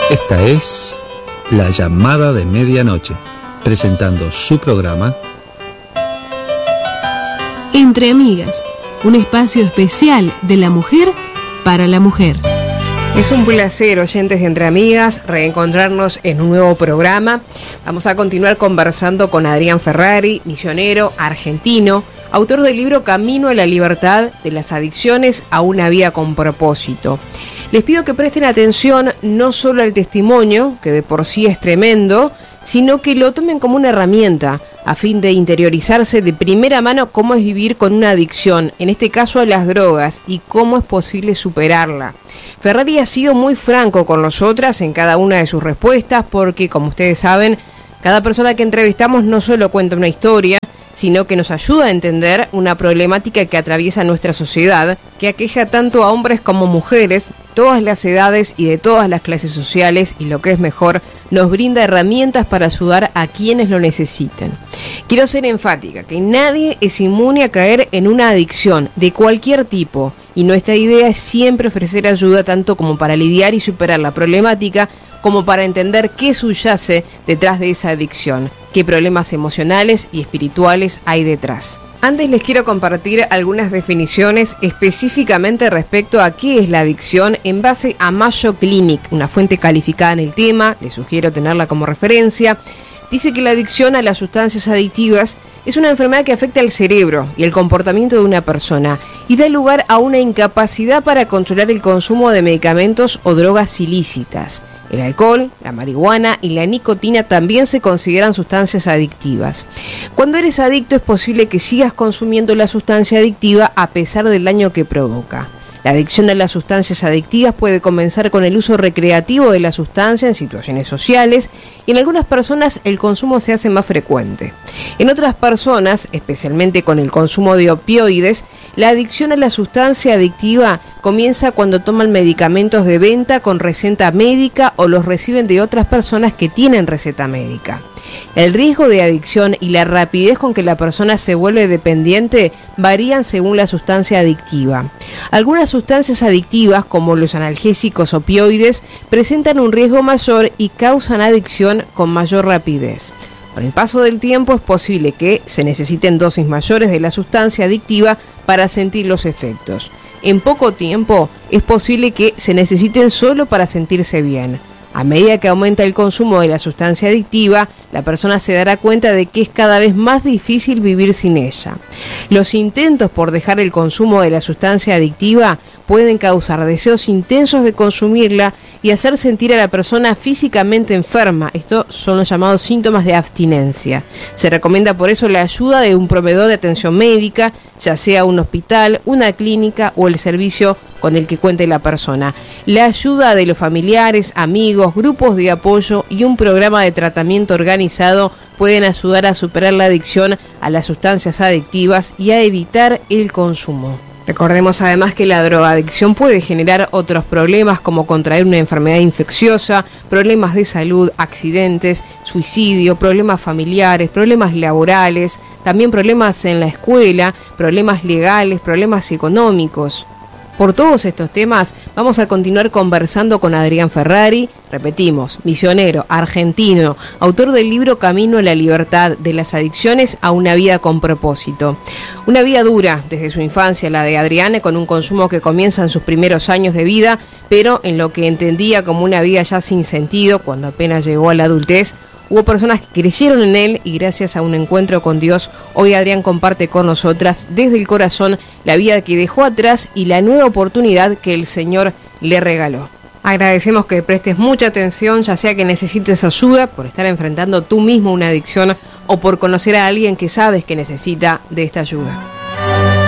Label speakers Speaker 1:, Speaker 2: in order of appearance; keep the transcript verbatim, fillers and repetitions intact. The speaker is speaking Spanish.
Speaker 1: Esta es La Llamada de Medianoche, presentando su programa
Speaker 2: Entre Amigas, un espacio especial de la mujer para la mujer.
Speaker 3: Es un placer, oyentes de Entre Amigas, reencontrarnos en un nuevo programa. Vamos a continuar conversando con Adrián Ferrari, misionero argentino, autor del libro Camino a la Libertad, de las adicciones a una vida con propósito. Les pido que presten atención no solo al testimonio, que de por sí es tremendo, sino que lo tomen como una herramienta a fin de interiorizarse de primera mano cómo es vivir con una adicción, en este caso a las drogas, y cómo es posible superarla. Ferrari ha sido muy franco con nosotras en cada una de sus respuestas porque, como ustedes saben, cada persona que entrevistamos no solo cuenta una historia, sino que nos ayuda a entender una problemática que atraviesa nuestra sociedad, que aqueja tanto a hombres como mujeres, todas las edades y de todas las clases sociales, y lo que es mejor, nos brinda herramientas para ayudar a quienes lo necesiten. Quiero ser enfática, que nadie es inmune a caer en una adicción de cualquier tipo, y nuestra idea es siempre ofrecer ayuda tanto como para lidiar y superar la problemática, como para entender qué subyace detrás de esa adicción, qué problemas emocionales y espirituales hay detrás. Antes les quiero compartir algunas definiciones específicamente respecto a qué es la adicción en base a Mayo Clinic, una fuente calificada en el tema, les sugiero tenerla como referencia. Dice que la adicción a las sustancias adictivas es una enfermedad que afecta al cerebro y el comportamiento de una persona y da lugar a una incapacidad para controlar el consumo de medicamentos o drogas ilícitas. El alcohol, la marihuana y la nicotina también se consideran sustancias adictivas. Cuando eres adicto es posible que sigas consumiendo la sustancia adictiva a pesar del daño que provoca. La adicción a las sustancias adictivas puede comenzar con el uso recreativo de la sustancia en situaciones sociales y en algunas personas el consumo se hace más frecuente. En otras personas, especialmente con el consumo de opioides, la adicción a la sustancia adictiva comienza cuando toman medicamentos de venta con receta médica o los reciben de otras personas que tienen receta médica. El riesgo de adicción y la rapidez con que la persona se vuelve dependiente varían según la sustancia adictiva. Algunas sustancias adictivas, como los analgésicos opioides, presentan un riesgo mayor y causan adicción con mayor rapidez. Con el paso del tiempo es posible que se necesiten dosis mayores de la sustancia adictiva para sentir los efectos. En poco tiempo es posible que se necesiten solo para sentirse bien. A medida que aumenta el consumo de la sustancia adictiva, la persona se dará cuenta de que es cada vez más difícil vivir sin ella. Los intentos por dejar el consumo de la sustancia adictiva pueden causar deseos intensos de consumirla y hacer sentir a la persona físicamente enferma. Estos son los llamados síntomas de abstinencia. Se recomienda por eso la ayuda de un proveedor de atención médica, ya sea un hospital, una clínica o el servicio con el que cuente la persona. La ayuda de los familiares, amigos, grupos de apoyo y un programa de tratamiento organizado pueden ayudar a superar la adicción a las sustancias adictivas y a evitar el consumo. Recordemos además que la drogadicción puede generar otros problemas como contraer una enfermedad infecciosa, problemas de salud, accidentes, suicidio, problemas familiares, problemas laborales, también problemas en la escuela, problemas legales, problemas económicos. Por todos estos temas vamos a continuar conversando con Adrián Ferrari, repetimos, misionero, argentino, autor del libro Camino a la Libertad, de las adicciones a una vida con propósito. Una vida dura desde su infancia, la de Adrián, con un consumo que comienza en sus primeros años de vida, pero en lo que entendía como una vida ya sin sentido cuando apenas llegó a la adultez. Hubo personas que creyeron en él y gracias a un encuentro con Dios, hoy Adrián comparte con nosotras desde el corazón la vida que dejó atrás y la nueva oportunidad que el Señor le regaló. Agradecemos que prestes mucha atención, ya sea que necesites ayuda por estar enfrentando tú mismo una adicción o por conocer a alguien que sabes que necesita de esta ayuda.